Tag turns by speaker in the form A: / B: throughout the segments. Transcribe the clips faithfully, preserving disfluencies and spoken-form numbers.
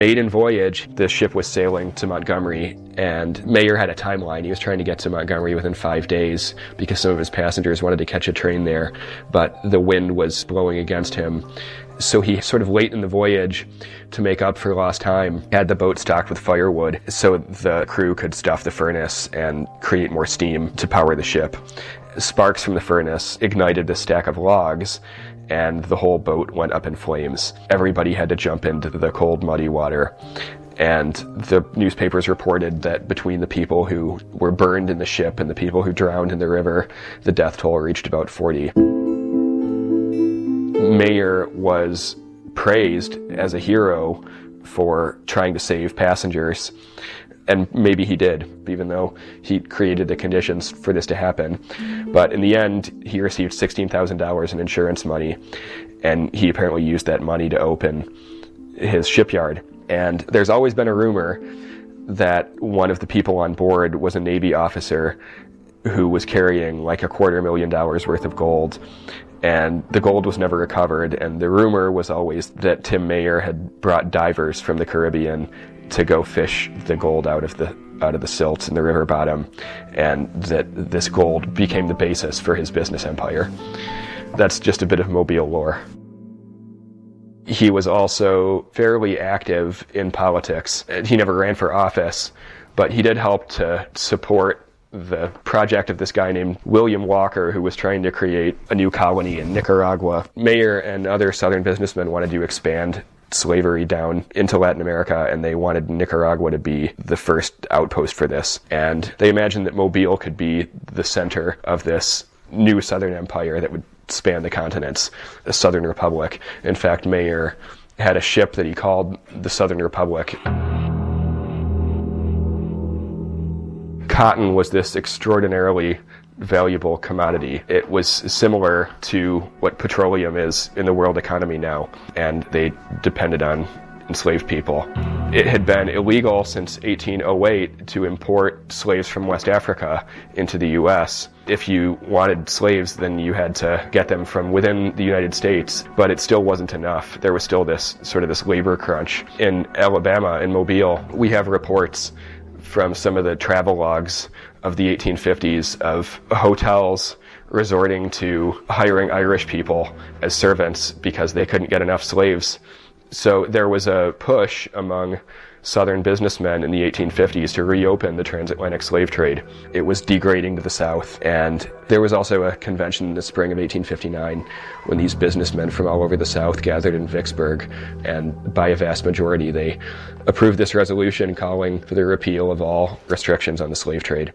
A: maiden voyage, the ship was sailing to Montgomery, and Mayer had a timeline. He was trying to get to Montgomery within five days because some of his passengers wanted to catch a train there, but the wind was blowing against him. So he sort of late in the voyage, to make up for lost time, had the boat stocked with firewood so the crew could stuff the furnace and create more steam to power the ship. Sparks from the furnace ignited the stack of logs, and the whole boat went up in flames. Everybody had to jump into the cold, muddy water. And the newspapers reported that between the people who were burned in the ship and the people who drowned in the river, the death toll reached about forty. Mayer was praised as a hero for trying to save passengers, and maybe he did, even though he created the conditions for this to happen. But in the end, he received sixteen thousand dollars in insurance money, and he apparently used that money to open his shipyard. And there's always been a rumor that one of the people on board was a Navy officer who was carrying like a quarter million dollars worth of gold. And the gold was never recovered, and the rumor was always that Tim Mayer had brought divers from the Caribbean to go fish the gold out of the out of the silt in the river bottom, and that this gold became the basis for his business empire. That's just a bit of Mobile lore. He was also fairly active in politics. He never ran for office, but he did help to support the project of this guy named William Walker, who was trying to create a new colony in Nicaragua. Mayer and other Southern businessmen wanted to expand slavery down into Latin America, and they wanted Nicaragua to be the first outpost for this. And they imagined that Mobile could be the center of this new Southern empire that would span the continents, the Southern Republic. In fact, Mayer had a ship that he called the Southern Republic. Cotton was this extraordinarily valuable commodity. It was similar to what petroleum is in the world economy now, and they depended on enslaved people. It had been illegal since eighteen oh eight to import slaves from West Africa into the U S. If you wanted slaves, then you had to get them from within the United States, but it still wasn't enough. There was still this sort of this labor crunch. In Alabama, in Mobile, we have reports from some of the travel logs of the eighteen fifties of hotels resorting to hiring Irish people as servants because they couldn't get enough slaves. So there was a push among Southern businessmen in the eighteen fifties to reopen the transatlantic slave trade. It was degrading to the South, and there was also a convention in the spring of eighteen fifty-nine when these businessmen from all over the South gathered in Vicksburg, and by a vast majority they approved this resolution calling for the repeal of all restrictions on the slave trade.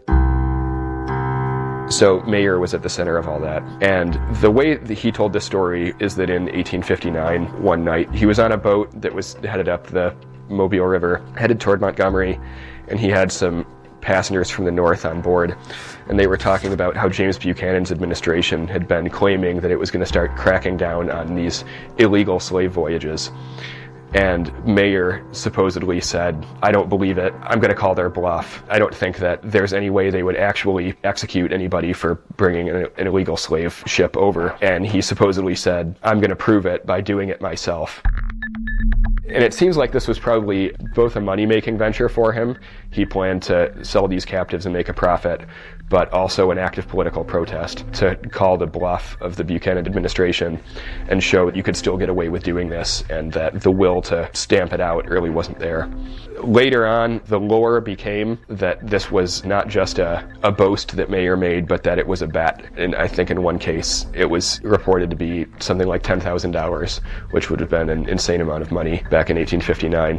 A: So Mayer was at the center of all that. And the way that he told this story is that in eighteen fifty-nine, one night, he was on a boat that was headed up the Mobile River, headed toward Montgomery, and he had some passengers from the north on board. And they were talking about how James Buchanan's administration had been claiming that it was going to start cracking down on these illegal slave voyages. And Mayer supposedly said, "I don't believe it. I'm going to call their bluff. I don't think that there's any way they would actually execute anybody for bringing an, an illegal slave ship over." And he supposedly said, "I'm going to prove it by doing it myself." And it seems like this was probably both a money-making venture for him. He planned to sell these captives and make a profit, but also an active political protest to call the bluff of the Buchanan administration and show that you could still get away with doing this and that the will to stamp it out really wasn't there. Later on, the lore became that this was not just a, a boast that Mayer made, but that it was a bet. And I think in one case, it was reported to be something like ten thousand dollars, which would have been an insane amount of money back in eighteen fifty-nine.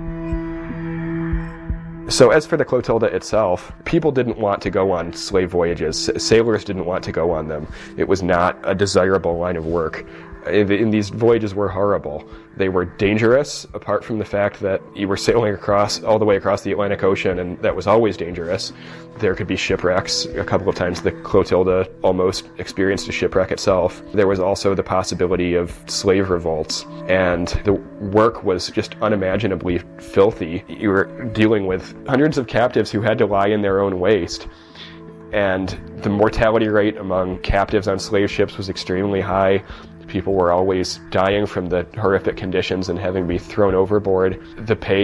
A: So as for the Clotilda itself, people didn't want to go on slave voyages. Sailors didn't want to go on them. It was not a desirable line of work. And these voyages were horrible. They were dangerous, apart from the fact that you were sailing across all the way across the Atlantic Ocean, and that was always dangerous. There could be shipwrecks. A couple of times the Clotilda almost experienced a shipwreck itself. There was also the possibility of slave revolts, and the work was just unimaginably filthy. You were dealing with hundreds of captives who had to lie in their own waste. And the mortality rate among captives on slave ships was extremely high. People were always dying from the horrific conditions and having to be thrown overboard. The pay